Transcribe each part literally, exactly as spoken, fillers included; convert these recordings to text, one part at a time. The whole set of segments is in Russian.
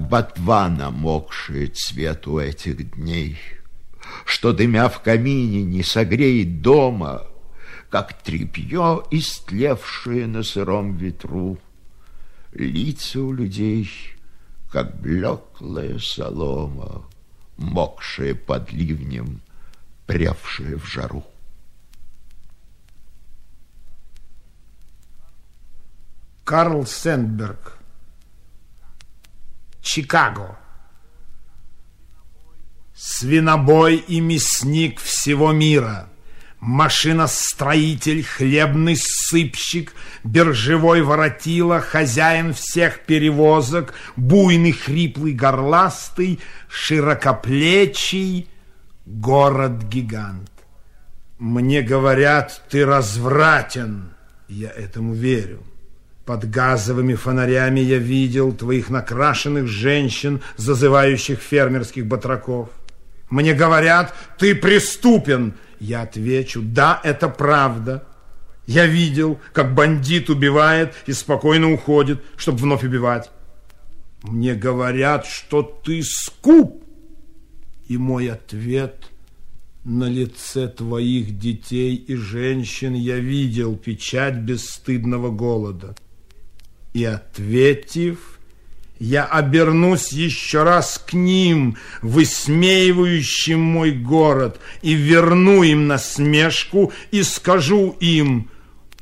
ботва намокшие цвету этих дней, что, дымя в камине, не согреет дома, как тряпье, истлевшее на сыром ветру. Лица у людей, как блеклая солома, мокшая под ливнем, прявшая в жару. Карл Сэндберг. Чикаго. Свинобой и мясник всего мира, машиностроитель, хлебный сыпщик, биржевой воротила, хозяин всех перевозок, буйный, хриплый, горластый, широкоплечий, город-гигант. Мне говорят, ты развратен, я этому верю. Под газовыми фонарями я видел твоих накрашенных женщин, зазывающих фермерских батраков. Мне говорят, ты преступен. Я отвечу, да, это правда. Я видел, как бандит убивает и спокойно уходит, чтобы вновь убивать. Мне говорят, что ты скуп. И мой ответ: на лице твоих детей и женщин я видел печать бесстыдного голода. И, ответив, я обернусь еще раз к ним, высмеивающим мой город, и верну им насмешку и скажу им: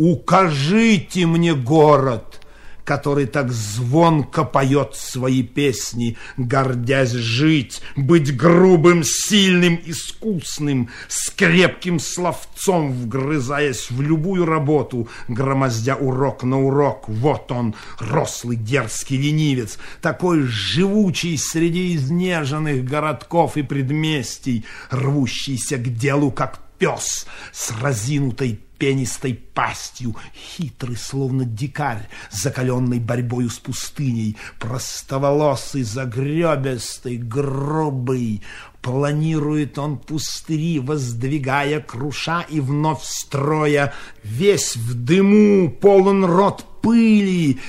укажите мне город, который так звонко поет свои песни, гордясь жить, быть грубым, сильным, искусным, с крепким словцом вгрызаясь в любую работу, громоздя урок на урок. Вот он, рослый, дерзкий ленивец, такой живучий среди изнеженных городков и предместий, рвущийся к делу, как пес с разинутой пенистой пастью, хитрый, словно дикарь, закаленный борьбою с пустыней, простоволосый, загребистый, грубый. Планирует он пустыри, воздвигая, круша и вновь строя, весь в дыму, полон рот пыли,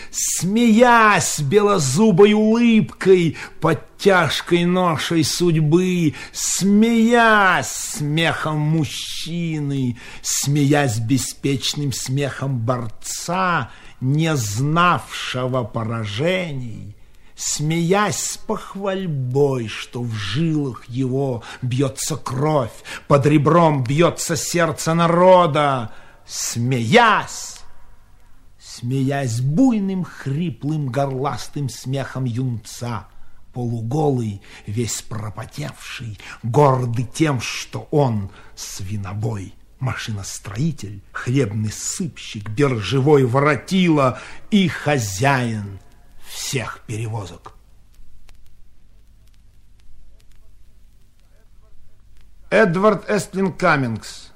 смеясь белозубой улыбкой под тяжкой ношей судьбы, смеясь смехом мужчины, смеясь беспечным смехом борца, не знавшего поражений, смеясь с похвальбой, что в жилах его бьется кровь, под ребром бьется сердце народа, смеясь, смеясь буйным, хриплым, горластым смехом юнца, полуголый, весь пропотевший, гордый тем, что он свинобой, машиностроитель, хлебный сыпщик, биржевой воротила и хозяин всех перевозок. Эдвард Эстлин Каммингс.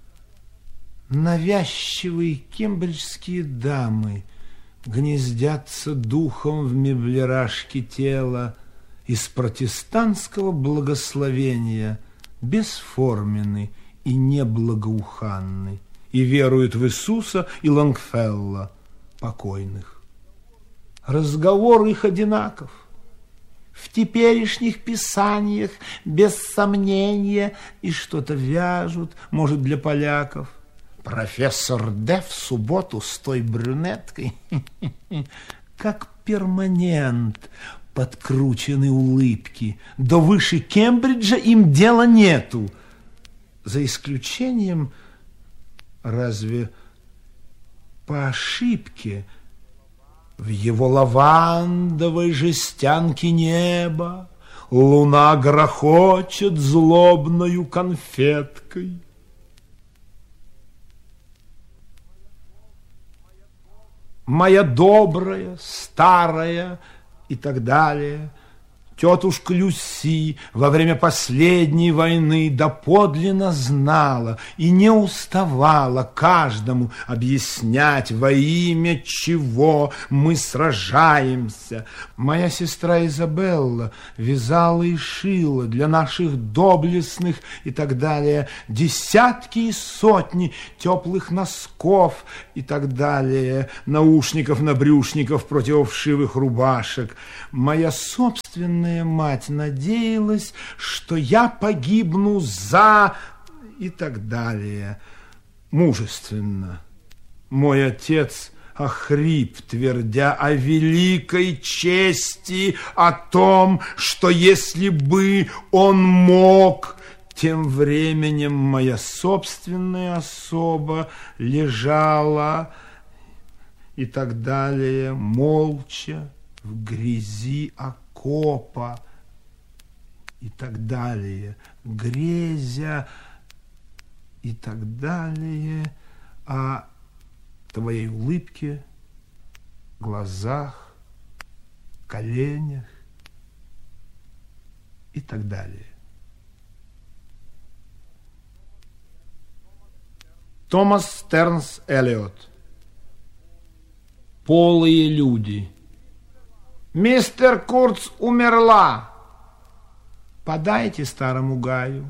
Навязчивые кембриджские дамы гнездятся духом в меблерашке тела, из протестантского благословения бесформенны и неблагоуханны, и веруют в Иисуса и Лонгфелла, покойных. Разговор их одинаков. В теперешних писаниях без сомнения и что-то вяжут, может, для поляков. Профессор Д в субботу с той брюнеткой, как перманент, подкручены улыбки. До выше Кембриджа им дела нету. За исключением, разве по ошибке, в его лавандовой жестянке неба луна грохочет злобною конфеткой. Моя добрая, старая и так далее, тетушка Люси во время последней войны доподлинно знала и не уставала каждому объяснять, во имя чего мы сражаемся. Моя сестра Изабелла вязала и шила для наших доблестных и так далее десятки и сотни теплых носков и так далее, наушников, набрюшников, противовшивых рубашек. Моя собственная мать надеялась, что я погибну за и так далее. Мужественно. Мой отец охрип, твердя о великой чести, о том, что если бы он мог... Тем временем моя собственная особа лежала и так далее, молча, в грязи окопа и так далее, грезя и так далее о твоей улыбке, глазах, коленях и так далее. Томас Стернс Эллиот. Полые люди. Мистер Курц умерла. Подайте старому Гаю.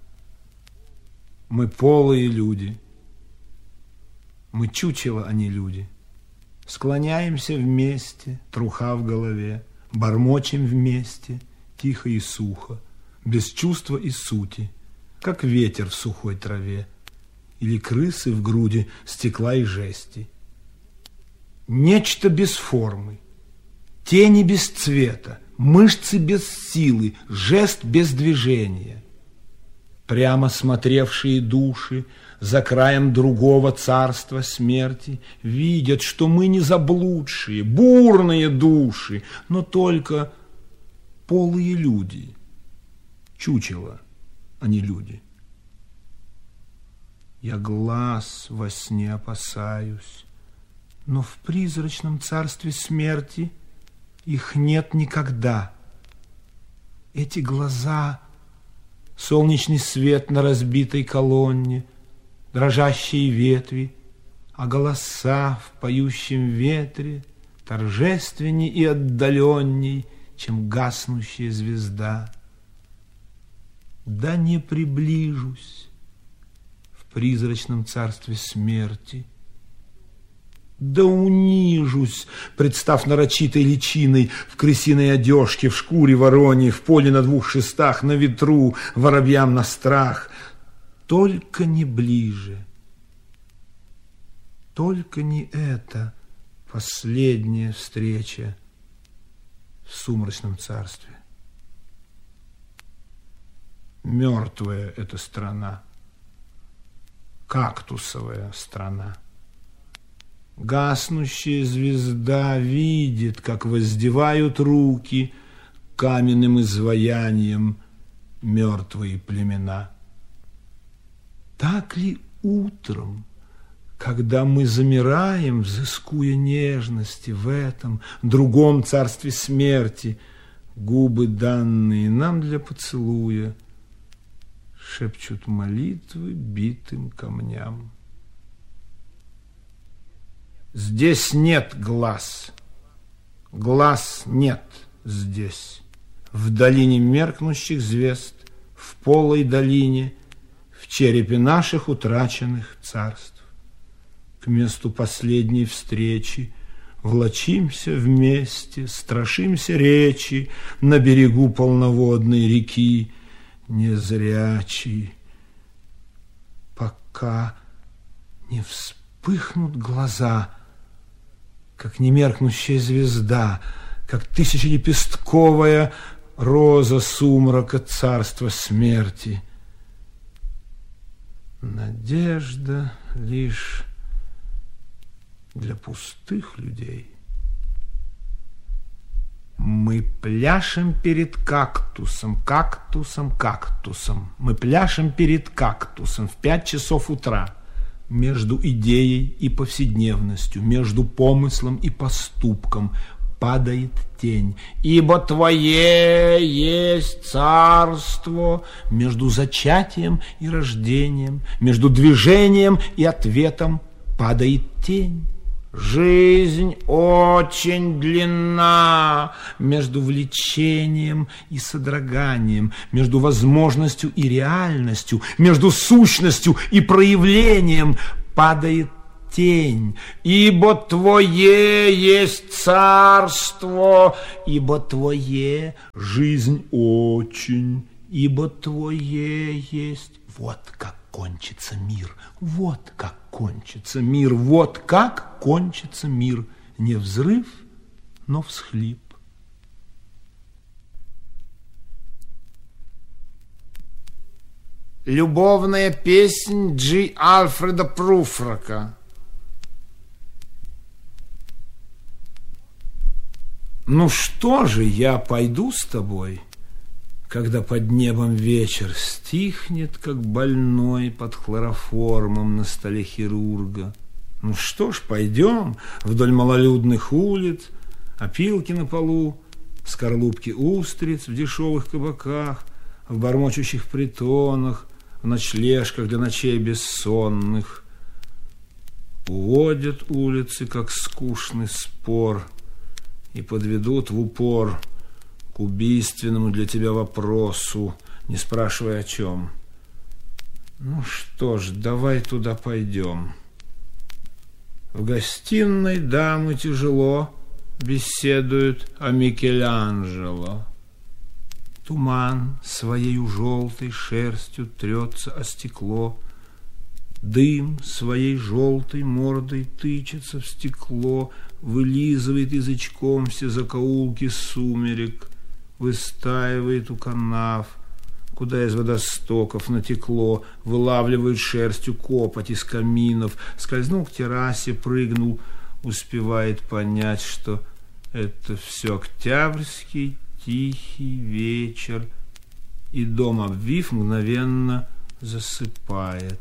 Мы полые люди. Мы чучело, а не люди. Склоняемся вместе, труха в голове, бормочем вместе, тихо и сухо, без чувства и сути, как ветер в сухой траве или крысы в груди стекла и жести. Нечто без формы, тени без цвета, мышцы без силы, жест без движения. Прямо смотревшие души за краем другого царства смерти видят, что мы не заблудшие, бурные души, но только полые люди, чучело, а не люди. Я глаз во сне опасаюсь, но в призрачном царстве смерти их нет никогда. Эти глаза — солнечный свет на разбитой колонне, дрожащие ветви, а голоса в поющем ветре торжественней и отдаленней, чем гаснущая звезда. Да не приближусь в призрачном царстве смерти, да унижусь, представ нарочитой личиной в крысиной одежке, в шкуре вороньей, в поле на двух шестах, на ветру, воробьям на страх. Только не ближе, только не эта последняя встреча в сумрачном царстве. Мертвая эта страна, кактусовая страна. Гаснущая звезда видит, как воздевают руки каменным изваянием мертвые племена. Так ли утром, когда мы замираем, взыскуя нежности в этом другом царстве смерти, губы, данные нам для поцелуя, шепчут молитвы битым камням. Здесь нет глаз, глаз нет здесь, в долине меркнущих звезд, в полой долине, в черепе наших утраченных царств. К месту последней встречи влачимся вместе, страшимся речи на берегу полноводной реки, незрячий, пока не вспыхнут глаза, как немеркнущая звезда, как тысячелепестковая роза сумрака царства смерти. Надежда лишь для пустых людей. Мы пляшем перед кактусом, кактусом, кактусом. Мы пляшем перед кактусом в пять часов утра. Между идеей и повседневностью, между помыслом и поступком, падает тень. Ибо Твое есть царство между зачатием и рождением, между движением и ответом падает тень. Жизнь очень длинна между влечением и содроганием, между возможностью и реальностью, между сущностью и проявлением падает тень. Ибо Твое есть царство, ибо Твое жизнь очень, ибо Твое есть. Вот как кончится мир, вот как кончится мир, вот как кончится мир. Не взрыв, но всхлип. Любовная песнь Джи Альфреда Пруфрока. Ну что же, я пойду с тобой, когда под небом вечер стихнет, как больной под хлороформом на столе хирурга. Ну что ж, пойдем вдоль малолюдных улиц, опилки на полу, скорлупки устриц в дешевых кабаках, в бормочущих притонах, в ночлежках для ночей бессонных. Уводят улицы, как скучный спор, и подведут в упор к убийственному для тебя вопросу, не спрашивая о чем. Ну что ж, давай туда пойдем. В гостиной дамы тяжело беседуют о Микеланджело. Туман своею желтой шерстью трется о стекло, дым своей желтой мордой тычется в стекло, вылизывает язычком все закоулки сумерек, выстаивает у канав, куда из водостоков натекло, вылавливает шерстью копоть из каминов, скользнул к террасе, прыгнул, успевает понять, что это все октябрьский тихий вечер, и дом, обвив, мгновенно засыпает.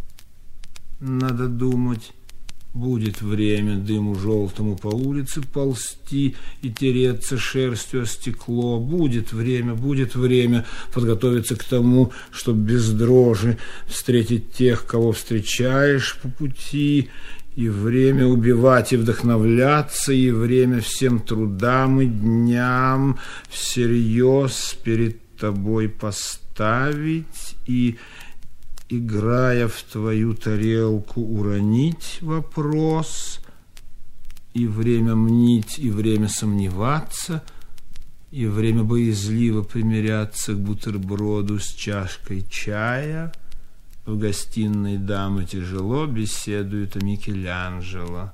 Надо думать, будет время дыму желтому по улице ползти и тереться шерстью о стекло. Будет время, будет время подготовиться к тому, чтобы без дрожи встретить тех, кого встречаешь по пути, и время убивать и вдохновляться, и время всем трудам и дням всерьез перед тобой поставить и, играя в твою тарелку, уронить вопрос, и время мнить, и время сомневаться, и время боязливо примиряться к бутерброду с чашкой чая. В гостиной дамы тяжело беседуют о Микеланджело.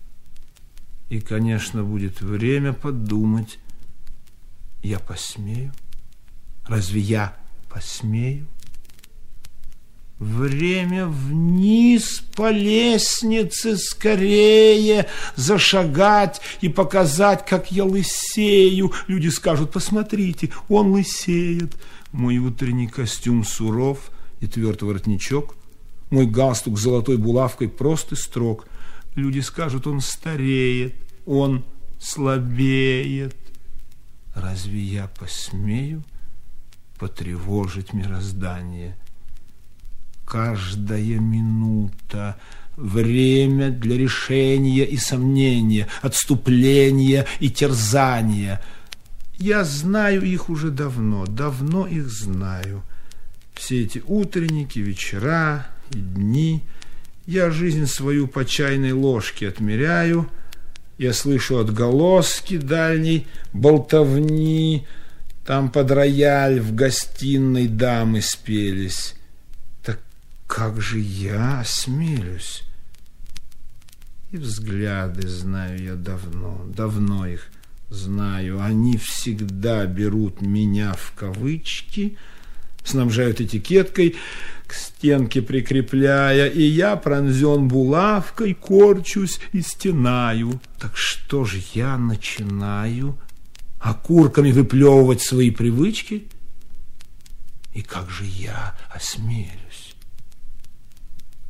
И, конечно, будет время подумать: я посмею? Разве я посмею? Время вниз по лестнице скорее зашагать и показать, как я лысею. Люди скажут: посмотрите, он лысеет. Мой утренний костюм суров и тверд воротничок, мой галстук с золотой булавкой прост и строг. Люди скажут: он стареет, он слабеет. Разве я посмею потревожить мироздание? Каждая минута — время для решения и сомнения, отступления и терзания. Я знаю их уже давно, давно их знаю. Все эти утренники, вечера и дни. Я жизнь свою по чайной ложке отмеряю. Я слышу отголоски дальней болтовни. Там под рояль в гостиной дамы спелись. Так как же я осмелюсь? И взгляды знаю я давно, давно их знаю. Они всегда берут меня в кавычки, снабжают этикеткой, к стенке прикрепляя, и я пронзен булавкой, корчусь и стенаю. Так что же я начинаю окурками выплевывать свои привычки? И как же я осмелюсь?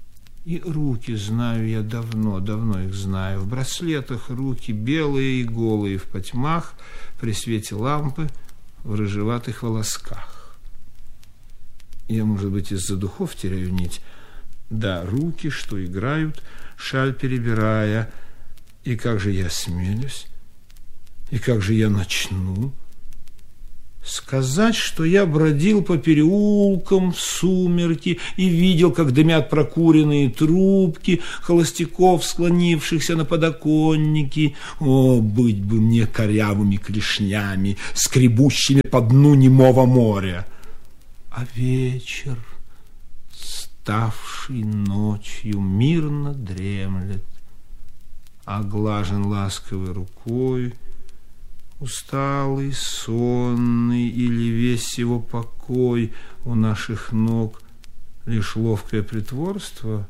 И руки знаю я давно, давно их знаю. В браслетах руки белые и голые, в потьмах, при свете лампы, в рыжеватых волосках. Я, может быть, из-за духов теряю нить. Да, руки, что играют, шаль перебирая. И как же я смелюсь, и как же я начну сказать, что я бродил по переулкам в сумерки и видел, как дымят прокуренные трубки холостяков, склонившихся на подоконнике. О, быть бы мне корявыми клешнями, скребущими по дну немого моря! А вечер, ставший ночью, мирно дремлет, оглажен ласковой рукой, усталый, сонный или весь его покой у наших ног лишь ловкое притворство.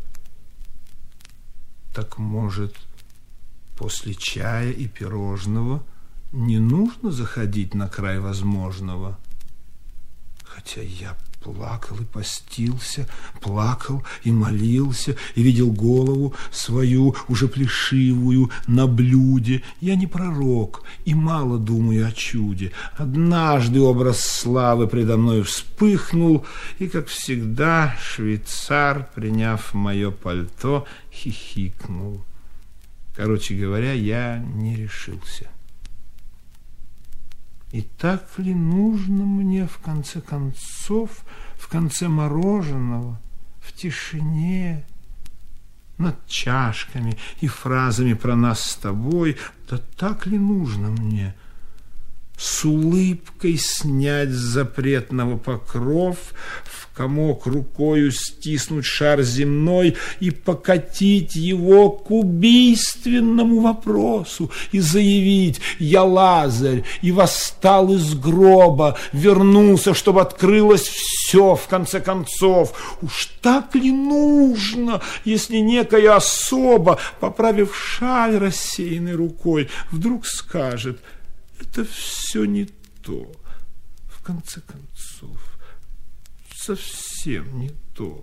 Так, может, после чая и пирожного не нужно заходить на край возможного? Хотя я плакал и постился, плакал и молился, и видел голову свою, уже плешивую, на блюде. Я не пророк и мало думаю о чуде. Однажды образ славы предо мной вспыхнул, и, как всегда, швейцар, приняв мое пальто, хихикнул. Короче говоря, я не решился. И так ли нужно мне, в конце концов, в конце мороженого, в тишине, над чашками и фразами про нас с тобой, да так ли нужно мне с улыбкой снять с запретного покров, в комок рукою стиснуть шар земной и покатить его к убийственному вопросу и заявить: я Лазарь и восстал из гроба, вернулся, чтобы открылось все в конце концов. Уж так ли нужно, если некая особа, поправив шаль рассеянной рукой, вдруг скажет: это все не то, в конце концов, совсем не то.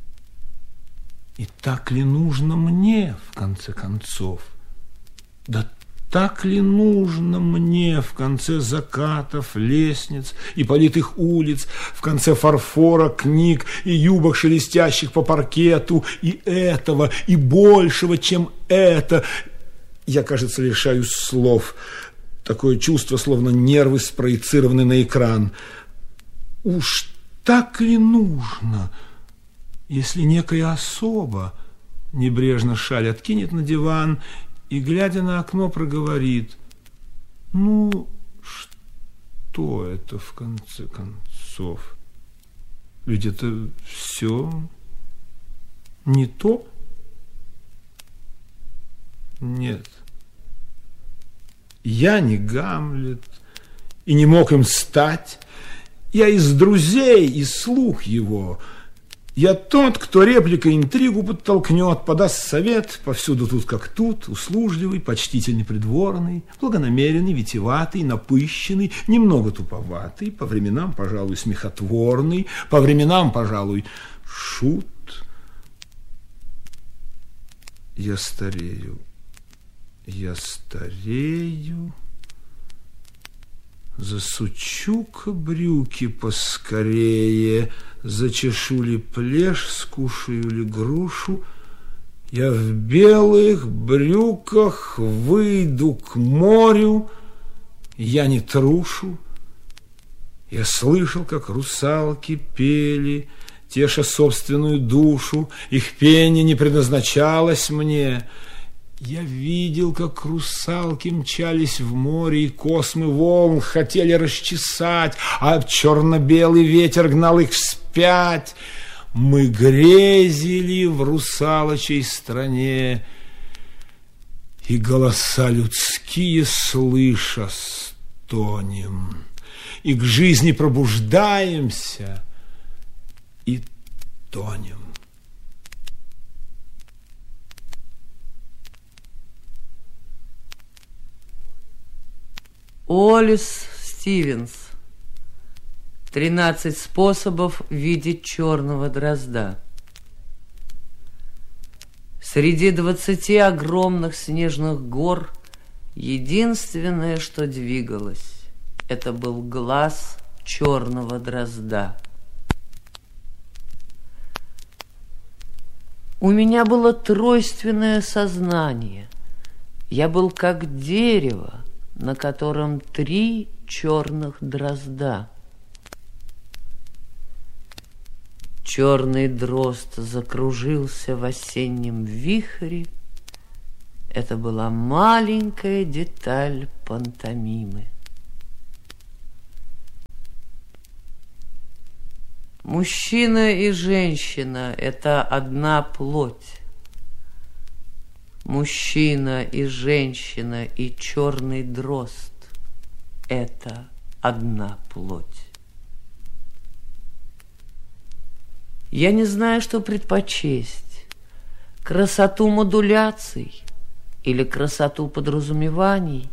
И так ли нужно мне, в конце концов? Да так ли нужно мне в конце закатов, лестниц и политых улиц, в конце фарфора, книг и юбок, шелестящих по паркету, и этого, и большего, чем это? Я, кажется, лишаюсь слов. Такое чувство, словно нервы спроецированы на экран. Уж так ли нужно, если некая особа небрежно шаль откинет на диван и, глядя на окно, проговорит: ну, что это, в конце концов? Ведь это все не то? Нет. Я не Гамлет и не мог им стать. Я из друзей, и слух его. Я тот, кто репликой интригу подтолкнет, подаст совет, повсюду тут как тут, услужливый, почтительный придворный, благонамеренный, витиеватый, напыщенный, немного туповатый, по временам, пожалуй, смехотворный, по временам, пожалуй, шут. Я старею. Я старею, засучу-ка брюки поскорее, зачешу ли плешь, скушаю ли грушу. Я в белых брюках выйду к морю, я не трушу. Я слышал, как русалки пели, теша собственную душу, их пение не предназначалось мне. Я видел, как русалки мчались в море, и космы волн хотели расчесать, а черно-белый ветер гнал их вспять. Мы грезили в русалочей стране, и голоса людские слыша стонем, и к жизни пробуждаемся и тонем. Уоллес Стивенс. Тринадцать способов видеть черного дрозда. Среди двадцати огромных снежных гор единственное, что двигалось, это был глаз черного дрозда. У меня было тройственное сознание. Я был как дерево, на котором три черных дрозда. Черный дрозд закружился в осеннем вихре. Это была маленькая деталь пантомимы. Мужчина и женщина — это одна плоть. Мужчина и женщина и черный дрозд — это одна плоть. Я не знаю, что предпочесть: красоту модуляций или красоту подразумеваний,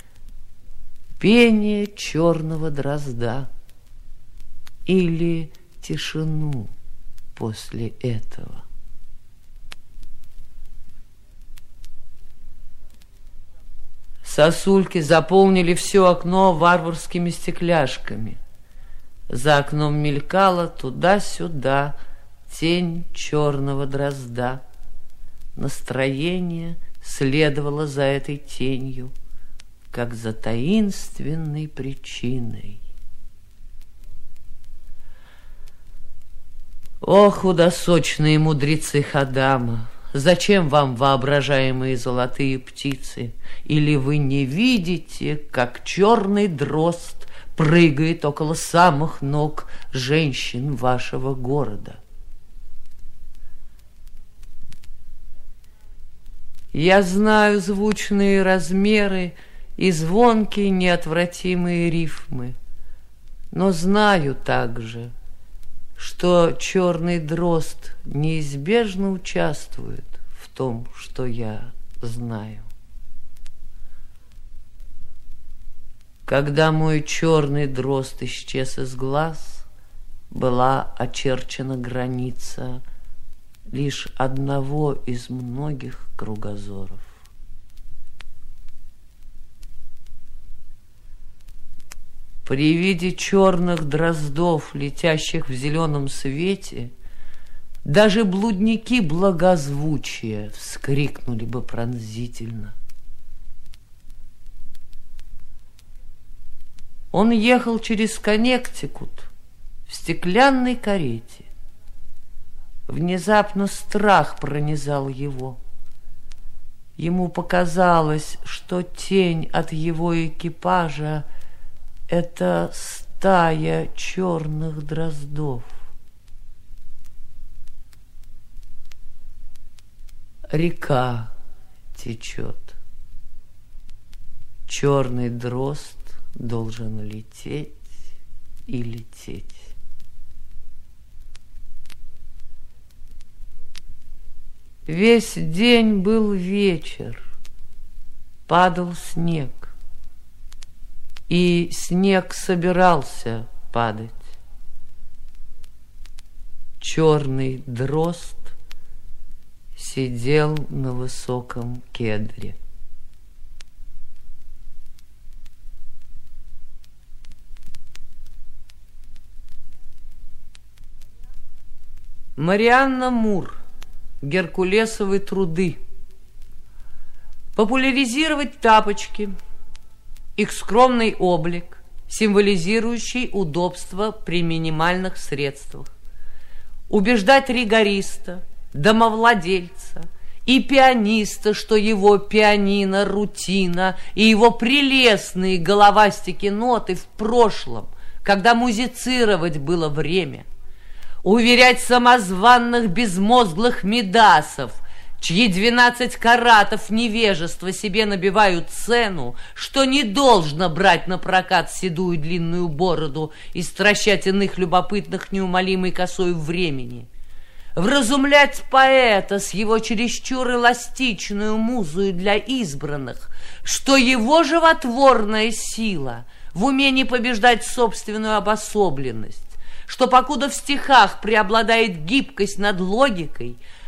пение черного дрозда или тишину после этого. Сосульки заполнили все окно варварскими стекляшками. За окном мелькала туда-сюда тень черного дрозда. Настроение следовало за этой тенью, как за таинственной причиной. О, худосочные мудрецы Хадама! Зачем вам воображаемые золотые птицы? Или вы не видите, как черный дрозд прыгает около самых ног женщин вашего города? Я знаю звучные размеры и звонкие неотвратимые рифмы, но знаю также, что черный дрозд неизбежно участвует в том, что я знаю. Когда мой черный дрозд исчез из глаз, была очерчена граница лишь одного из многих кругозоров. При виде черных дроздов, летящих в зеленом свете, даже блудники благозвучия вскрикнули бы пронзительно. Он ехал через Коннектикут в стеклянной карете. Внезапно страх пронизал его. Ему показалось, что тень от его экипажа — это стая черных дроздов. Река течет. Черный дрозд должен лететь и лететь. Весь день был вечер, падал снег, и снег собирался падать. Черный дрозд сидел на высоком кедре. Марианна Мур. Геркулесовы труды. Популяризировать тапочки, их скромный облик, символизирующий удобство при минимальных средствах. Убеждать ригориста, домовладельца и пианиста, что его пианино, рутина и его прелестные головастики ноты в прошлом, когда музицировать было время. Уверять самозванных безмозглых мидасов, чьи двенадцать каратов невежества себе набивают цену, что не должно брать на прокат седую длинную бороду и стращать иных любопытных неумолимой косою времени. Вразумлять поэта с его чересчур эластичную музою для избранных, что его животворная сила в умении побеждать собственную обособленность, что покуда в стихах преобладает гибкость над логикой,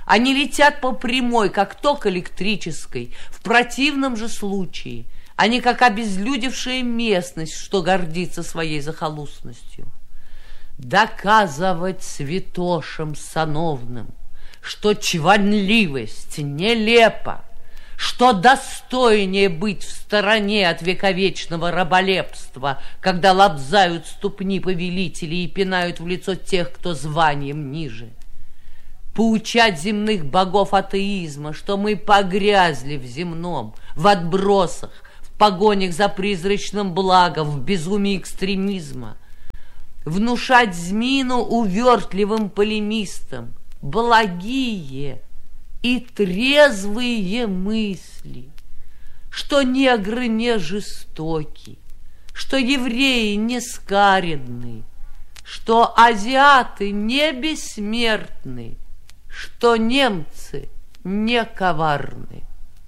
Они летят по прямой, как ток электрической. В противном же случае они как обезлюдевшая местность, что гордится своей захолустностью. Доказывать святошам сановным, что чванливость нелепа, что достойнее быть в стороне от вековечного раболепства, когда лобзают ступни повелителей и пинают в лицо тех, кто званием ниже. Поучать земных богов атеизма, что мы погрязли в земном, в отбросах, в погонях за призрачным благом, в безумии экстремизма. Внушать Змину увертливым полемистам благие и трезвые мысли, что негры не жестоки, что евреи не скаредны, что азиаты не бессмертны, что немцы не коварны.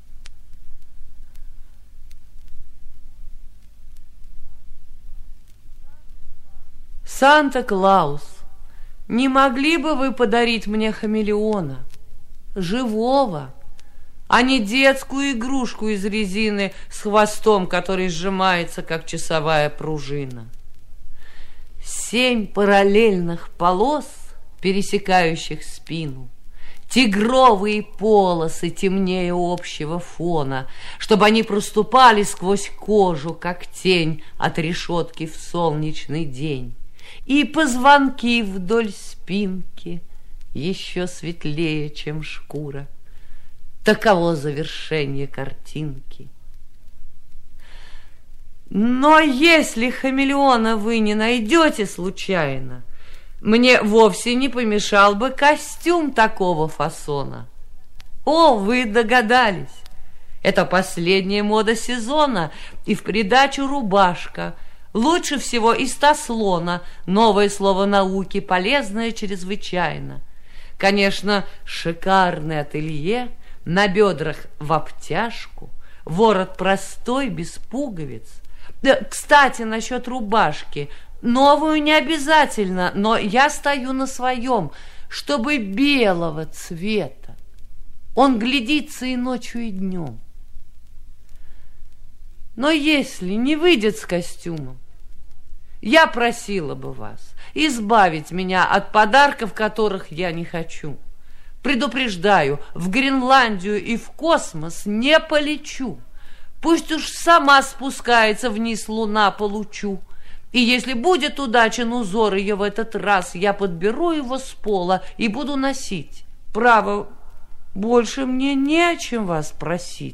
Санта-Клаус, не могли бы вы подарить мне хамелеона, живого, а не детскую игрушку из резины с хвостом, который сжимается, как часовая пружина? Семь параллельных полос, пересекающих спину, тигровые полосы темнее общего фона, чтобы они проступали сквозь кожу, как тень от решетки в солнечный день, и позвонки вдоль спинки еще светлее, чем шкура. Таково завершение картинки. Но если хамелеона вы не найдете случайно, мне вовсе не помешал бы костюм такого фасона. О, вы догадались! Это последняя мода сезона, и в придачу рубашка. Лучше всего из таслона, новое слово науки, полезное чрезвычайно. Конечно, шикарное ателье, на бедрах в обтяжку, ворот простой, без пуговиц. Да, кстати, насчет рубашки. Новую не обязательно, но я стою на своем, чтобы белого цвета. Он глядится и ночью, и днем. Но если не выйдет с костюмом, я просила бы вас избавить меня от подарков, которых я не хочу. Предупреждаю, в Гренландию и в космос не полечу. Пусть уж сама спускается вниз луна по лучу. И если будет удачен узор ее в этот раз, я подберу его с пола и буду носить. Право, больше мне не о чем вас просить.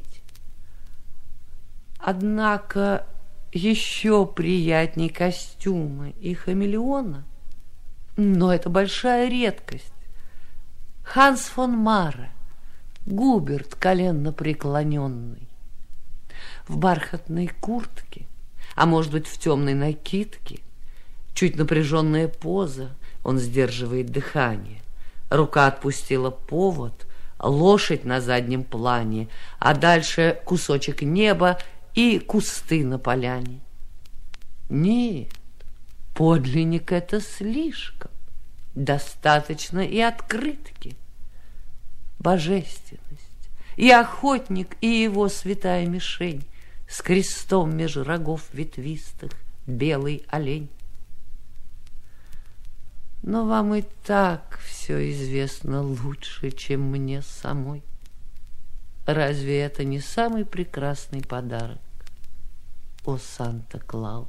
Однако еще приятней костюмы и хамелеона, но это большая редкость. Ханс фон Маре, Губерт коленно преклоненный, в бархатной куртке, а может быть в темной накидке, чуть напряженная поза, он сдерживает дыхание, рука отпустила повод, лошадь на заднем плане, а дальше кусочек неба и кусты на поляне. Нет, подлинник — это слишком. Достаточно и открытки. Божественность, и охотник, и его святая мишень, с крестом меж рогов ветвистых, белый олень. Но вам и так все известно лучше, чем мне самой. Разве это не самый прекрасный подарок, о Санта-Клаус,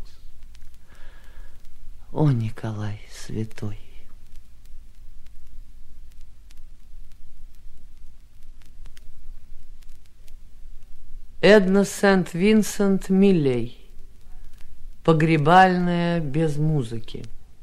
о Николай Святой? Эдна Сент-Винсент Миллей. Погребальная без музыки.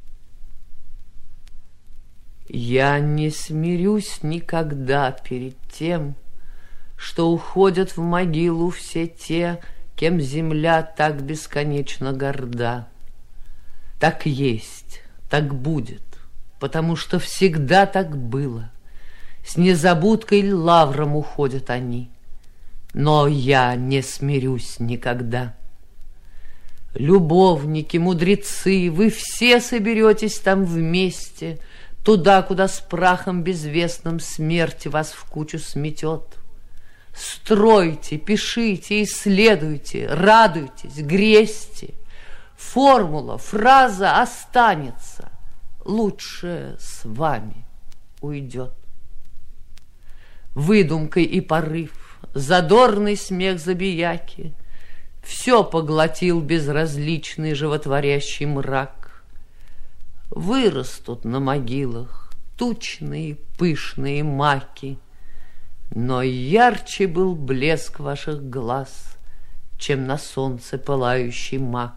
Я не смирюсь никогда перед тем, что уходят в могилу все те, кем земля так бесконечно горда. Так есть, так будет, потому что всегда так было. С незабудкой лавром уходят они. Но я не смирюсь никогда. Любовники, мудрецы, вы все соберетесь там вместе, туда, куда с прахом безвестным смерть вас в кучу сметет. Стройте, пишите, исследуйте, радуйтесь, грезьте. Формула, фраза останется, лучше с вами уйдет. Выдумкой и порыв, задорный смех забияки все поглотил безразличный животворящий мрак. Вырастут на могилах тучные пышные маки, но ярче был блеск ваших глаз, чем на солнце пылающий мак.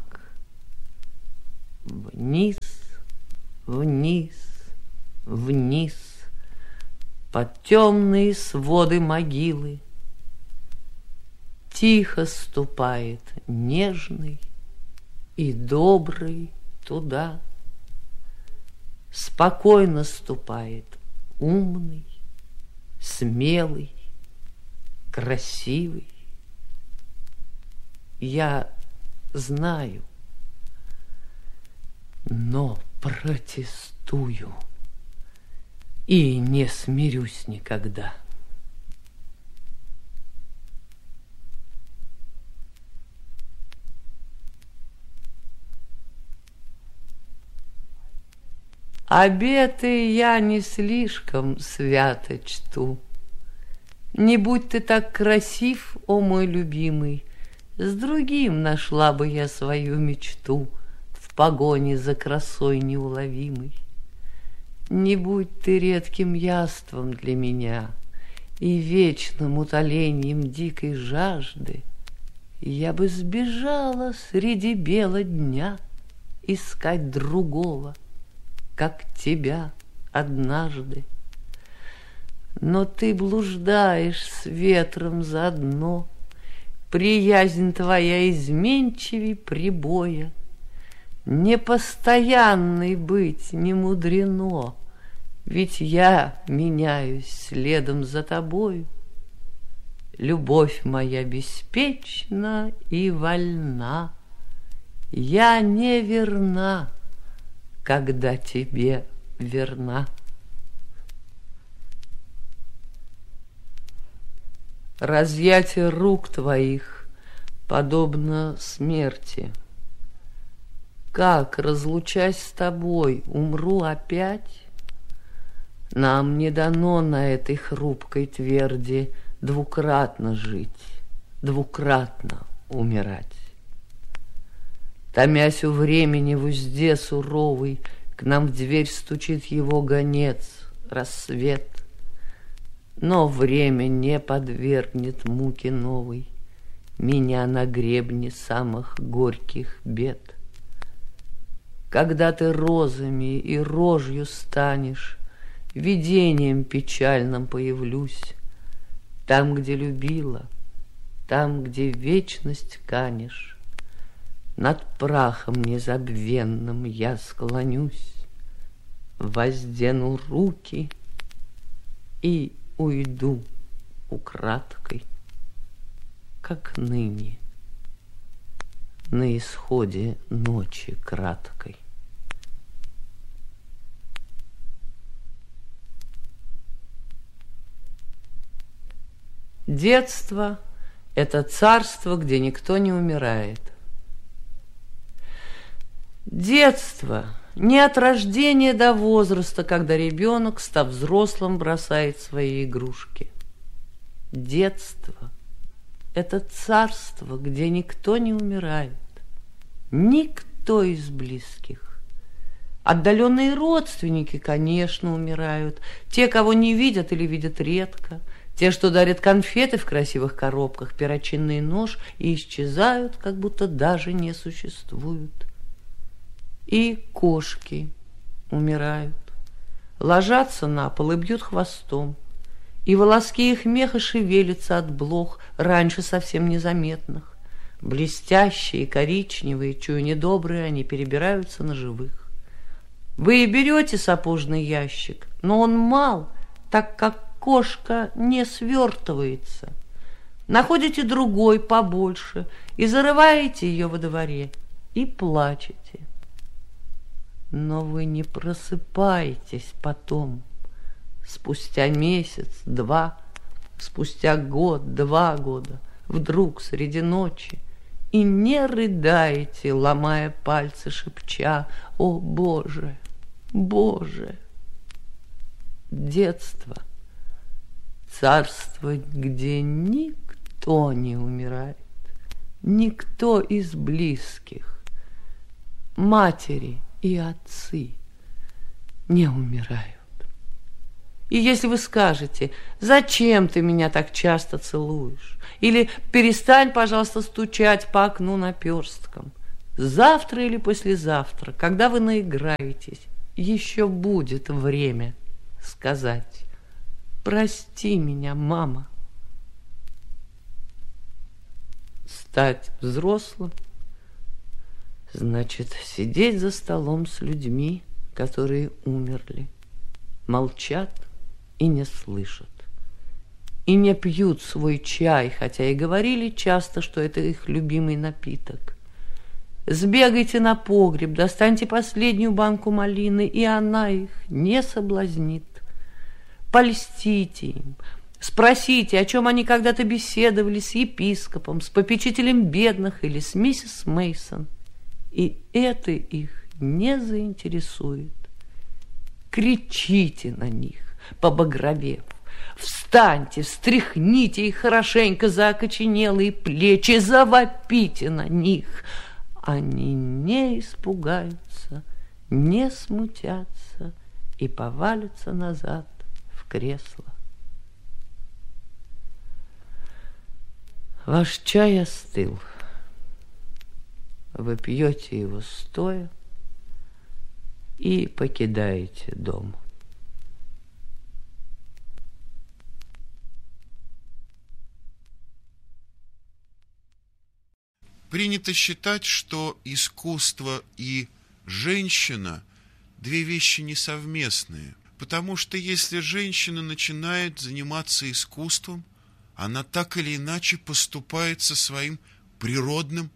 Вниз, вниз, вниз, под темные своды могилы тихо ступает нежный и добрый туда. Спокойно ступает умный, смелый, красивый. Я знаю, но протестую и не смирюсь никогда. Обеты я не слишком свято чту. Не будь ты так красив, о мой любимый, с другим нашла бы я свою мечту в погоне за красой неуловимой. Не будь ты редким яством для меня и вечным утолением дикой жажды, я бы сбежала среди бела дня искать другого, как тебя однажды. Но ты блуждаешь с ветром заодно, приязнь твоя изменчивей прибоя. Непостоянной быть не мудрено, ведь я меняюсь следом за тобою. Любовь моя беспечна и вольна, я не верна, когда тебе верна. Разъятие рук твоих подобно смерти. Как, разлучась с тобой, умру опять? Нам не дано на этой хрупкой тверди двукратно жить, двукратно умирать. Томясь у времени в узде суровой, к нам в дверь стучит его гонец, рассвет. Но время не подвергнет муки новой меня на гребне самых горьких бед. Когда ты розами и рожью станешь, видением печальным появлюсь. Там, где любила, там, где вечность канешь, над прахом незабвенным я склонюсь, воздену руки и уйду украдкой, как ныне, на исходе ночи краткой. Детство — это царство, где никто не умирает. Детство не от рождения до возраста, когда ребенок, став взрослым, бросает свои игрушки. Детство — это царство, где никто не умирает. Никто из близких. Отдаленные родственники, конечно, умирают. Те, кого не видят или видят редко. Те, что дарят конфеты в красивых коробках, перочинный нож, и исчезают, как будто даже не существуют. И кошки умирают, ложатся на пол и бьют хвостом, и волоски их меха шевелятся от блох, раньше совсем незаметных. Блестящие, коричневые, чую недобрые, они перебираются на живых. Вы берете сапожный ящик, но он мал, так как кошка не свертывается. Находите другой побольше и зарываете ее во дворе, и плачете. Но вы не просыпаетесь потом, спустя месяц, два, спустя год, два года, вдруг среди ночи, и не рыдаете, ломая пальцы, шепча: «О, Боже, Боже!» Детство, царство, где никто не умирает, никто из близких, матери и отцы не умирают. И если вы скажете: «Зачем ты меня так часто целуешь?» Или «Перестань, пожалуйста, стучать по окну наперстком», завтра или послезавтра, когда вы наиграетесь, еще будет время сказать: «Прости меня, мама». Стать взрослым значит сидеть за столом с людьми, которые умерли, молчат и не слышат, и не пьют свой чай, хотя и говорили часто, что это их любимый напиток. Сбегайте на погреб, достаньте последнюю банку малины, и она их не соблазнит. Польстите им, спросите, о чем они когда-то беседовали с епископом, с попечителем бедных или с миссис Мейсон, и это их не заинтересует. Кричите на них, побагровев, встаньте, встряхните их хорошенько за окоченелые плечи, завопите на них. Они не испугаются, не смутятся и повалятся назад в кресло. Ваш чай остыл. Вы пьете его стоя и покидаете дом. Принято считать, что искусство и женщина – две вещи несовместные, потому что если женщина начинает заниматься искусством, она так или иначе поступает со своим природным,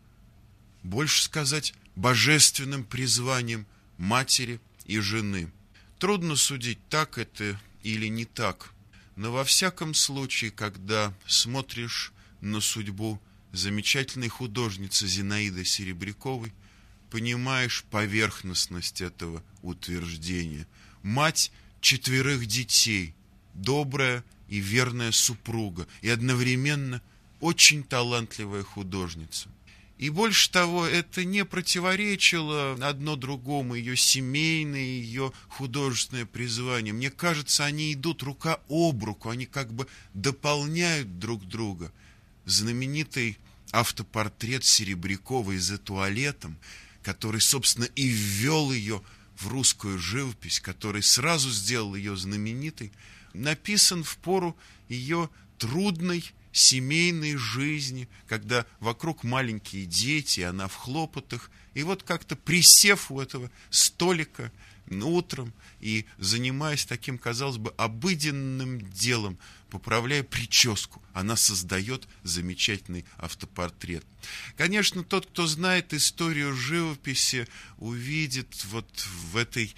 больше сказать, божественным призванием матери и жены. Трудно судить, так это или не так, но во всяком случае, когда смотришь на судьбу замечательной художницы Зинаиды Серебряковой, понимаешь поверхностность этого утверждения. Мать четверых детей, добрая и верная супруга, и одновременно очень талантливая художница. И больше того, это не противоречило одно другому, ее семейное, ее художественное призвание. Мне кажется, они идут рука об руку, они как бы дополняют друг друга. Знаменитый автопортрет Серебряковой за туалетом, который, собственно, и ввел ее в русскую живопись, который сразу сделал ее знаменитой, написан в пору ее трудной семейной жизни, когда вокруг маленькие дети, она в хлопотах, и вот как-то присев у этого столика утром и занимаясь таким, казалось бы, обыденным делом, поправляя прическу, она создает замечательный автопортрет. Конечно, тот, кто знает историю живописи, увидит вот в этой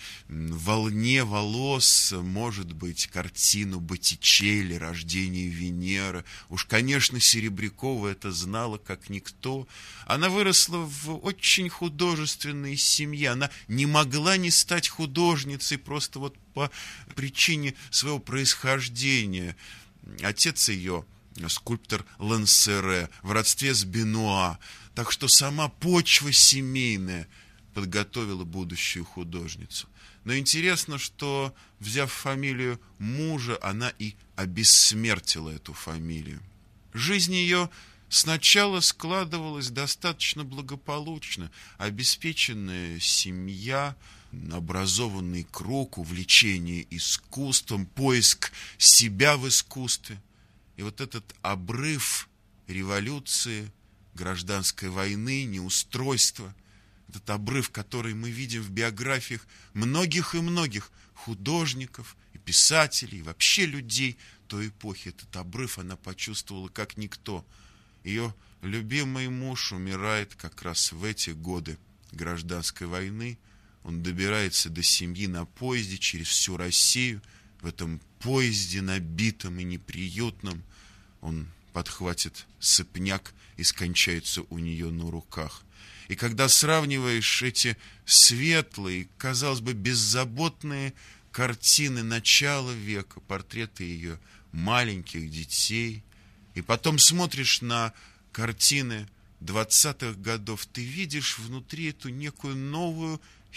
волне волос, может быть, картину Боттичелли «Рождение Венеры». Уж, конечно, Серебрякова это знала как никто. Она выросла в очень художественной семье. Она не могла не стать художницей просто вот по причине своего происхождения. Отец ее скульптор Лансере, в родстве с Бенуа. Так что сама почва семейная подготовила будущую художницу. Но интересно, что, взяв фамилию мужа, она и обессмертила эту фамилию. Жизнь ее сначала складывалась достаточно благополучно. Обеспеченная семья, образованный круг, увлечение искусством, поиск себя в искусстве. И вот этот обрыв революции, гражданской войны, неустройства, этот обрыв, который мы видим в биографиях многих и многих художников и писателей, и вообще людей той эпохи, этот обрыв она почувствовала как никто. Ее любимый муж умирает как раз в эти годы гражданской войны, Он добирается до семьи на поезде через всю Россию. В этом поезде, набитом и неприютном, он подхватит сыпняк и скончается у нее на руках. И когда сравниваешь эти светлые, казалось бы, беззаботные картины начала века, портреты ее маленьких детей, и потом смотришь на картины двадцатых годов, ты видишь внутри эту некую новую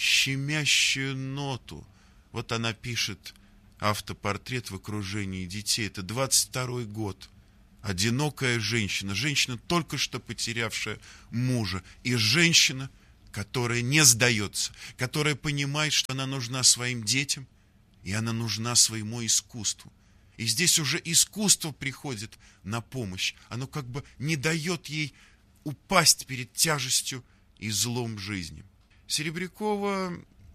щемящую ноту. Вот она пишет автопортрет в окружении детей. Это двадцать второй год. Одинокая женщина, женщина, только что потерявшая мужа, и женщина, которая не сдается, которая понимает, что она нужна своим детям, и она нужна своему искусству. И здесь уже искусство приходит на помощь. Оно как бы не дает ей упасть перед тяжестью и злом жизни. Серебрякова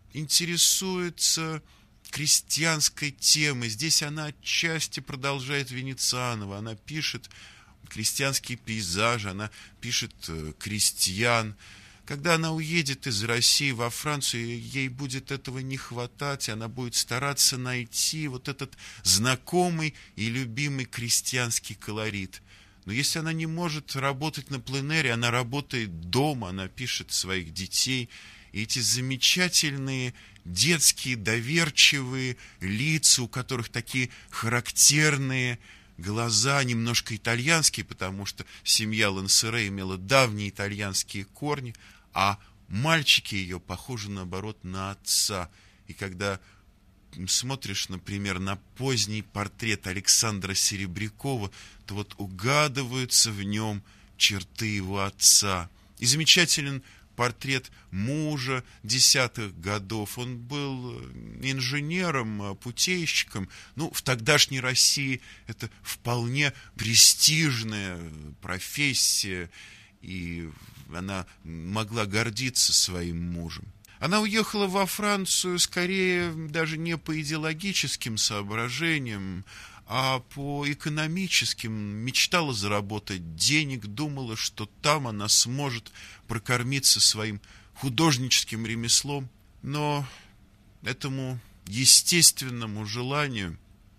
интересуется крестьянской темой. Здесь она отчасти продолжает Венецианова. Она пишет крестьянские пейзажи, она пишет крестьян. Когда она уедет из России во Францию, ей будет этого не хватать, она будет стараться найти вот этот знакомый и любимый крестьянский колорит. Но если она не может работать на пленэре, она работает дома, она пишет своих детей. И эти замечательные детские, доверчивые лица, у которых такие характерные глаза, немножко итальянские, потому что семья Лансере имела давние итальянские корни, а мальчики ее похожи, наоборот, на отца. И когда смотришь, например, на поздний портрет Александра Серебрякова, то вот угадываются в нем черты его отца. И замечателен портрет мужа десятых годов. Он был инженером, путейщиком. Ну, в тогдашней России это вполне престижная профессия, и она могла гордиться своим мужем. Она уехала во Францию скорее даже не по идеологическим соображениям, а по экономическим. Мечтала заработать денег, думала, что там она сможет прокормиться своим художническим ремеслом. Но этому естественному желанию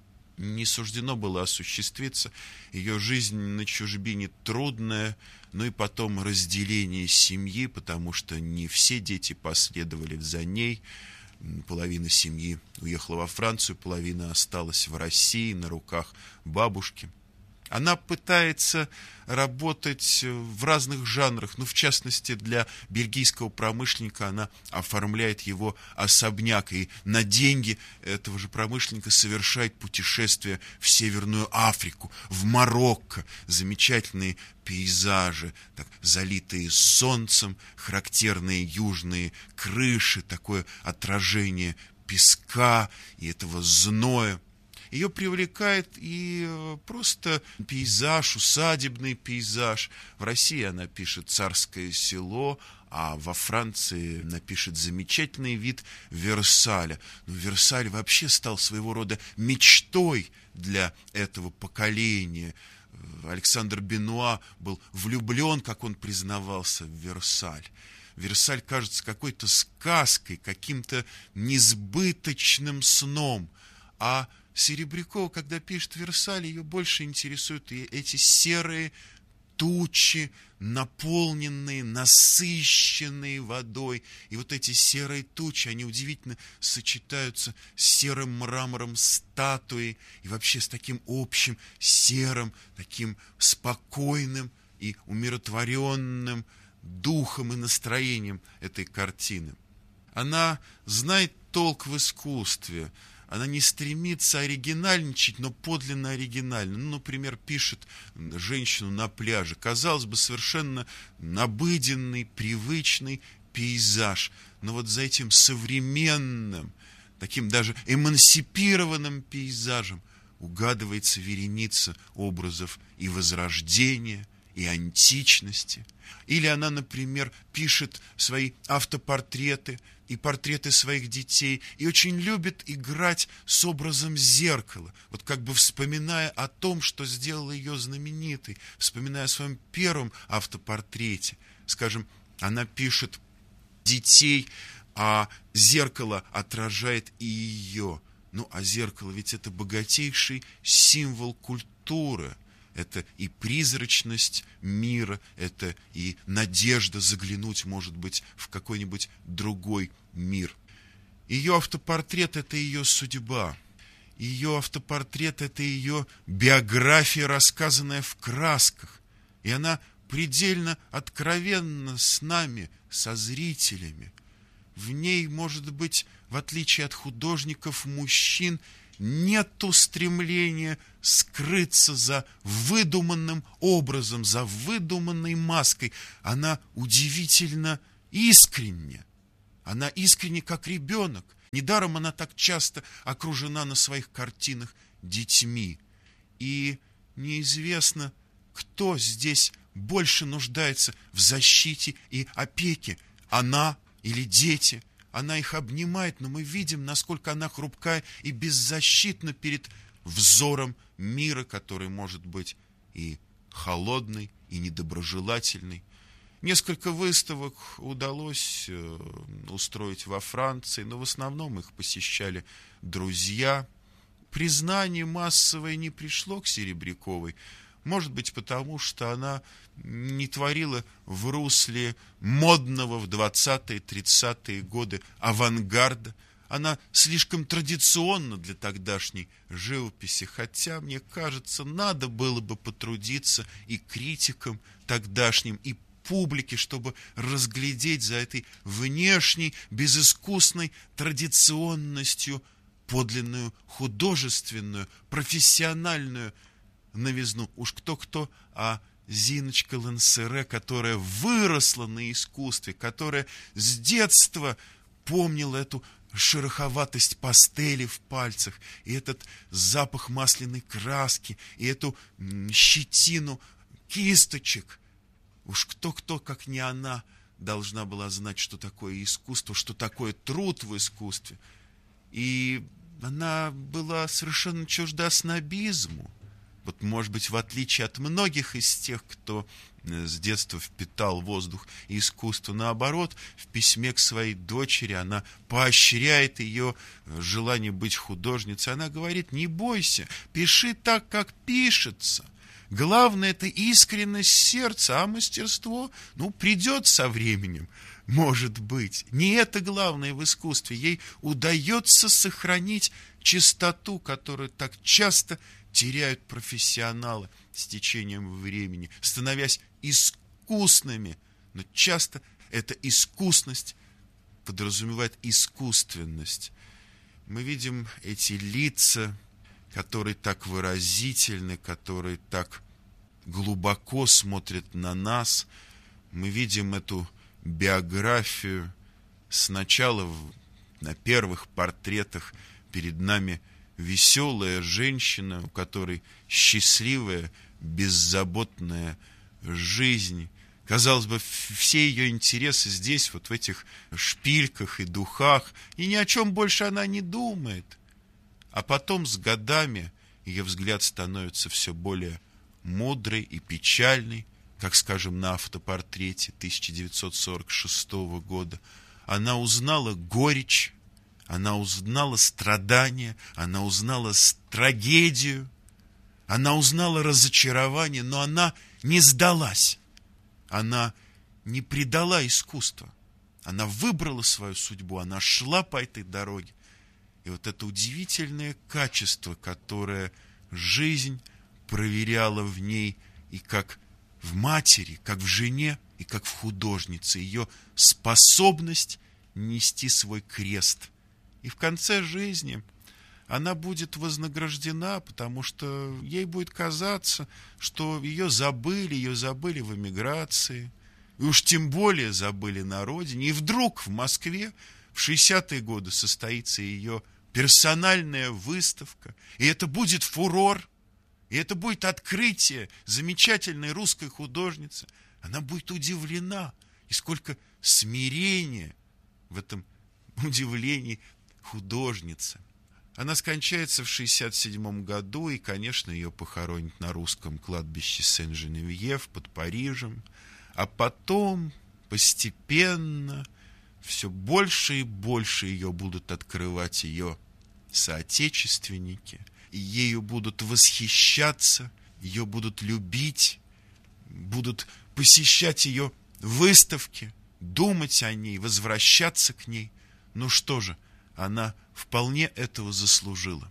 не суждено было осуществиться. Ее жизнь на чужбине трудная, ну и потом разделение семьи, потому что не все дети последовали за ней. Половина семьи уехала во Францию, половина осталась в России на руках бабушки. Она пытается работать в разных жанрах, ну, в частности, для бельгийского промышленника она оформляет его особняк, и на деньги этого же промышленника совершает путешествие в Северную Африку, в Марокко. Замечательные пейзажи, так, залитые солнцем, характерные южные крыши, такое отражение песка и этого зноя. Ее привлекает и просто пейзаж, усадебный пейзаж. В России она пишет «Царское село», а во Франции напишет замечательный вид Версаля. Но Версаль вообще стал своего рода мечтой для этого поколения. Александр Бенуа был влюблен, как он признавался, в Версаль. Версаль кажется какой-то сказкой, каким-то несбыточным сном, а Серебрякова, когда пишет Версаль, ее больше интересуют и эти серые тучи, наполненные, насыщенные водой. И вот эти серые тучи, они удивительно сочетаются с серым мрамором статуи и вообще с таким общим серым, таким спокойным и умиротворенным духом и настроением этой картины. Она знает толк в искусстве. Она не стремится оригинальничать, но подлинно оригинально. Ну, например, пишет женщину на пляже. Казалось бы, совершенно обыденный, привычный пейзаж. Но вот за этим современным, таким даже эмансипированным пейзажем угадывается вереница образов и возрождения, и античности. Или она, например, пишет свои автопортреты и портреты своих детей, и очень любит играть с образом зеркала, вот как бы вспоминая о том, что сделало ее знаменитой, вспоминая о своем первом автопортрете. Скажем, она пишет детей а зеркало отражает и ее. Ну, а зеркало ведь это богатейший символ культуры. Это и призрачность мира, это и надежда заглянуть, может быть, в какой-нибудь другой мир. Ее автопортрет – это ее судьба. Ее автопортрет – это ее биография, рассказанная в красках. И она предельно откровенна с нами, со зрителями. В ней, может быть, в отличие от художников-мужчин, нету стремления скрыться за выдуманным образом, за выдуманной маской. Она удивительно искренне. Она искренне, как ребенок. Недаром она так часто окружена на своих картинах детьми. И неизвестно, кто здесь больше нуждается в защите и опеке. Она или дети. Она их обнимает, но мы видим, насколько она хрупкая и беззащитна перед взором мира, который может быть и холодный, и недоброжелательный. Несколько выставок удалось устроить во Франции, но в основном их посещали друзья. Признание массовое не пришло к Серебряковой. Может быть, потому что она не творила в русле модного в двадцатые-тридцатые годы авангарда. Она слишком традиционна для тогдашней живописи, хотя, мне кажется, надо было бы потрудиться и критикам тогдашним, и публике, чтобы разглядеть за этой внешней, безыскусной традиционностью подлинную художественную, профессиональную новизну. Уж кто-кто, а Зиночка Лансере, которая выросла на искусстве, которая с детства помнила эту шероховатость пастели в пальцах, и этот запах масляной краски, и эту щетину кисточек. Уж кто-кто, как не она, должна была знать, что такое искусство, что такое труд в искусстве. И она была совершенно чужда снобизму. Вот, может быть, в отличие от многих из тех, кто с детства впитал воздух искусства, наоборот, в письме к своей дочери она поощряет ее желание быть художницей. Она говорит: не бойся, пиши так, как пишется. Главное – это искренность сердца, а мастерство, ну, придет со временем, может быть. Не это главное в искусстве. Ей удается сохранить чистоту, которую так часто теряют профессионалы с течением времени, становясь искусными. Но часто эта искусность подразумевает искусственность. Мы видим эти лица, которые так выразительны, которые так глубоко смотрят на нас. Мы видим эту биографию. Сначала на первых портретах перед нами веселая женщина, у которой счастливая, беззаботная жизнь. Казалось бы, все ее интересы здесь, вот в этих шпильках и духах, и ни о чем больше она не думает. А потом с годами ее взгляд становится все более мудрый и печальный, как, скажем, на автопортрете тысяча девятьсот сорок шестого года. Она узнала горечь, она узнала страдания, она узнала трагедию, она узнала разочарование, но она не сдалась. Она не предала искусство. Она выбрала свою судьбу, она шла по этой дороге. И вот это удивительное качество, которое жизнь проверяла в ней и как в матери, как в жене, и как в художнице, ее способность нести свой крест. И в конце жизни она будет вознаграждена, потому что ей будет казаться, что ее забыли, ее забыли в эмиграции, и уж тем более забыли на родине. И вдруг в Москве в шестидесятые годы состоится ее персональная выставка, и это будет фурор, и это будет открытие замечательной русской художницы. Она будет удивлена, и сколько смирения в этом удивлении художницы. Она скончается в шестьдесят седьмом году, и, конечно, ее похоронят на русском кладбище Сен-Женевьев под Парижем. А потом постепенно все больше и больше ее будут открывать ее соотечественники, и ею будут восхищаться, ее будут любить, будут посещать ее выставки, думать о ней, возвращаться к ней. Ну что же, она вполне этого заслужила.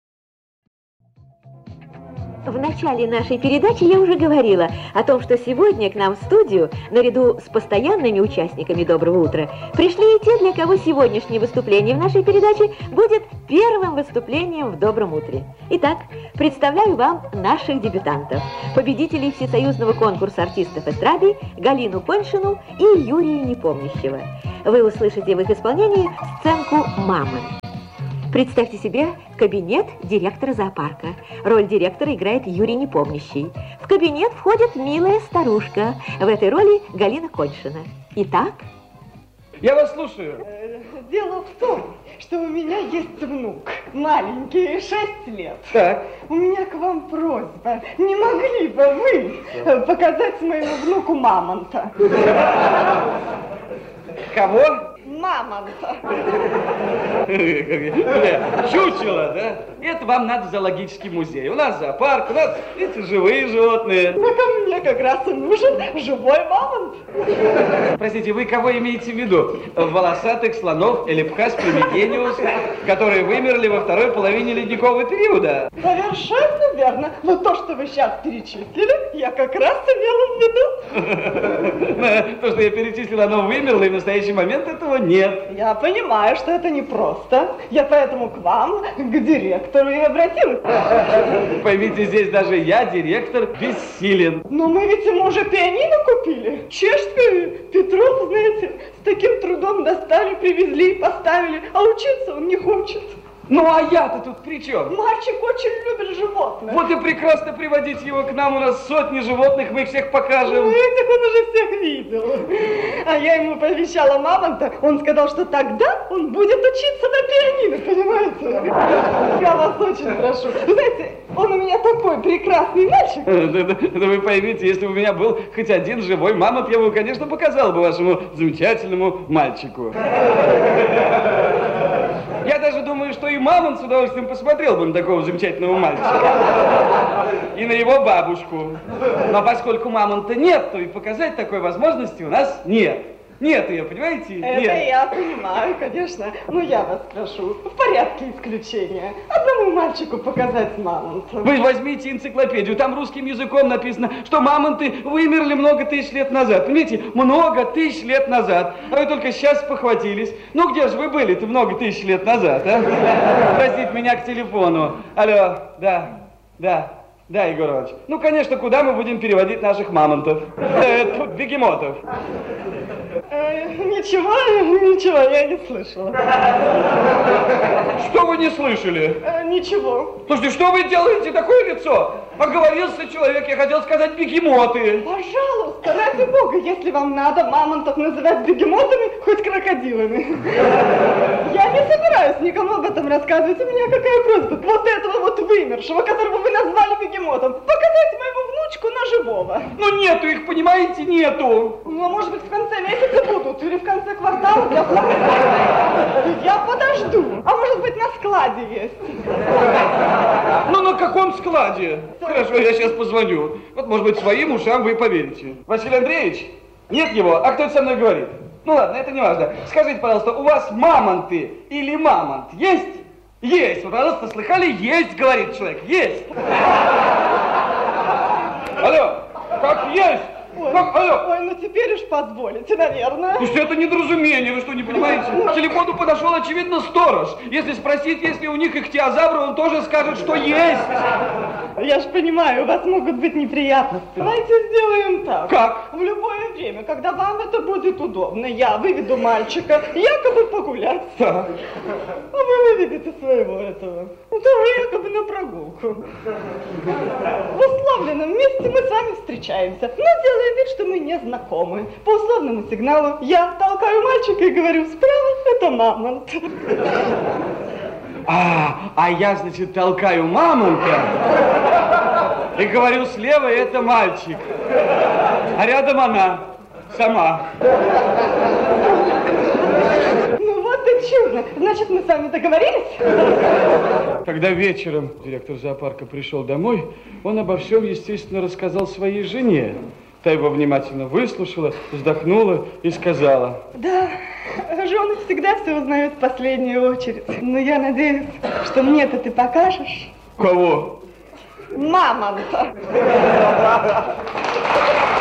В начале нашей передачи я уже говорила о том, что сегодня к нам в студию, наряду с постоянными участниками «Доброго утра», пришли и те, для кого сегодняшнее выступление в нашей передаче будет первым выступлением в «Добром утре». Итак, представляю вам наших дебютантов, победителей всесоюзного конкурса артистов эстрады Галину Коньшину и Юрия Непомнящего. Вы услышите в их исполнении сценку «Мама». Представьте себе кабинет директора зоопарка. Роль директора играет Юрий Непомнящий. В кабинет входит милая старушка. В этой роли Галина Коньшина. Итак... Я вас слушаю. Дело в том, что у меня есть внук, маленький, шесть лет. Так. У меня к вам просьба. Не могли бы вы показать моему внуку мамонта? Кого? Мамонта. Чучело, да? Это вам надо в зоологический музей. У нас зоопарк, у нас эти живые животные. Ну, ко мне как раз и нужен живой мамонт. Простите, вы кого имеете в виду? Волосатых слонов Элипхас примигениус, которые вымерли во второй половине ледникового периода? Совершенно верно. Но то, что вы сейчас перечислили, я как раз имела в виду. То, что я перечислил, оно вымерло, и в настоящий момент этого нет. Я понимаю, что это непросто. Я поэтому к вам, к директору и обратилась. Поймите, здесь даже я, директор, бессилен. Но мы ведь ему уже пианино купили. Чешское, Петров, знаете, с таким трудом достали, привезли и поставили, а учиться он не хочет. Ну, а я-то тут при чем? Мальчик очень любит животных. Вот и прекрасно приводить его к нам. У нас сотни животных, мы их всех покажем. Ну, этих он уже всех видел. А я ему пообещала мамонта. Он сказал, что тогда он будет учиться на пианино, понимаете? Я вас очень прошу. Вы знаете, он у меня такой прекрасный мальчик. Да, да, да вы поймите, если бы у меня был хоть один живой мамонт, я бы, конечно, показал бы вашему замечательному мальчику. Я даже думаю, что и мамонт с удовольствием посмотрел бы на такого замечательного мальчика. И на его бабушку. Но поскольку мамонта нет, то и показать такой возможности у нас нет. Нет ее, понимаете? Это нет. Я понимаю, конечно. Но я вас прошу, в порядке исключения. Одному мальчику показать мамонта. Вы возьмите энциклопедию, там русским языком написано, что мамонты вымерли много тысяч лет назад. Понимаете, много тысяч лет назад. А вы только сейчас похватились. Ну где же вы были-то много тысяч лет назад, а? Простите меня к телефону. Алло, да, да. Да, Егор Иванович. Ну, конечно, куда мы будем переводить наших мамонтов? Э, бегемотов. Э, ничего, ничего, я не слышала. Что вы не слышали? Э, ничего. Слушайте, что вы делаете такое лицо? Оговорился человек, я хотел сказать бегемоты. Пожалуйста, ради бога, если вам надо мамонтов называть бегемотами, хоть крокодилами. Я не собираюсь никому об этом рассказывать. У меня какая просьба? Вот этого вот вымершего, которого вы назвали бегемотом, показать моему внучку на живого. Ну нету их, понимаете, нету. Ну, а может быть, в конце месяца будут, или в конце квартала. Я, я подожду. А может быть, на складе есть. Ну, на каком складе? Хорошо, я сейчас позвоню. Вот, может быть, своим ушам вы поверите. Василий Андреевич? Нет его? А кто это со мной говорит? Ну ладно, это не важно. Скажите, пожалуйста, у вас мамонты или мамонт есть? Есть. Вы, пожалуйста, слыхали? Есть, говорит человек. Есть. Алло, как есть? Ой, как, алло. Ой, ну теперь уж позволите, наверное. Слушайте, это недоразумение, вы что, не понимаете? К телефону подошел, очевидно, сторож. Если спросить, есть ли у них ихтиозавры, он тоже скажет, что есть. Я ж понимаю, у вас могут быть неприятности. Давайте сделаем так. Как? В любое время, когда вам это будет удобно, я выведу мальчика якобы погулять. Так. А вы выведете своего этого. Тоже якобы на прогулку. В условленном месте мы с вами встречаемся, но делаем вид, что мы не знакомы. По условному сигналу я толкаю мальчика и говорю: справа это мамонт. А, а я, значит, толкаю мамонта и говорю: слева это мальчик, а рядом она сама. Ну вот и чудно. Значит, мы с вами договорились? Когда вечером директор зоопарка пришел домой, он обо всем, естественно, рассказал своей жене. Та его внимательно выслушала, вздохнула и сказала: да, жены всегда все узнают в последнюю очередь. Но я надеюсь, что мне-то ты покажешь. Кого? Мамонта.